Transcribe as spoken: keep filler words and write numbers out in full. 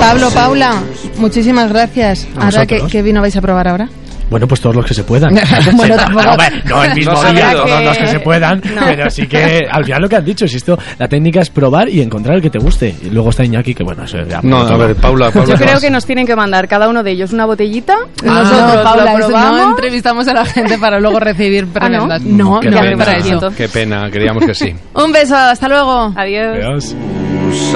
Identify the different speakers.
Speaker 1: Pablo, Paula, muchísimas gracias. Ahora, ¿qué, ¿qué vino vais a probar ahora?
Speaker 2: Bueno, pues todos los que se puedan.
Speaker 1: Bueno, tampoco...
Speaker 2: no, no el mismo
Speaker 3: no
Speaker 2: día,
Speaker 3: que...
Speaker 2: todos los que se puedan, no. Pero sí que al final lo que has dicho, si esto, la técnica es probar y encontrar el que te guste. Y luego está Iñaki, que bueno, eso ya...
Speaker 3: No, a ver, Paula, Paula.
Speaker 4: Yo creo más. que nos tienen que mandar cada uno de ellos una botellita.
Speaker 1: Ah,
Speaker 4: nosotros
Speaker 1: no, Paula,
Speaker 4: lo probamos.
Speaker 1: no entrevistamos a la gente para luego recibir prebendas.
Speaker 4: ¿Ah, no?
Speaker 1: No,
Speaker 3: qué
Speaker 1: no,
Speaker 3: pena,
Speaker 1: para eso.
Speaker 3: Qué pena, queríamos que sí.
Speaker 1: Un beso, hasta luego.
Speaker 4: Adiós.
Speaker 2: Adiós.